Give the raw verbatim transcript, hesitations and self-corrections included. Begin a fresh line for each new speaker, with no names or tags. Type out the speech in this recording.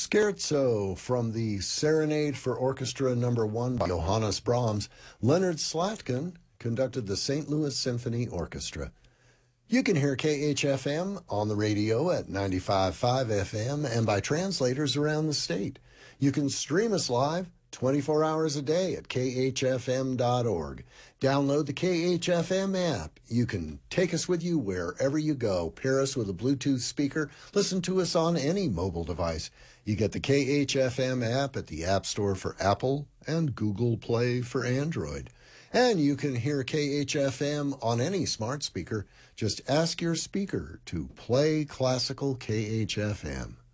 Scherzo from the Serenade for Orchestra Number One by Johannes Brahms. Leonard Slatkin conducted the Saint Louis Symphony Orchestra. You can hear K H F M on the radio at ninety-five point five F M and by translators around the state. You can stream us live twenty-four hours a day at K H F M dot org. Download the K H F M app. You can take us with you wherever you go. Pair us with a Bluetooth speaker. Listen to us on any mobile device. You get the K H F M app at the App Store for Apple and Google Play for Android. And you can hear K H F M on any smart speaker. Just ask your speaker to play classical K H F M.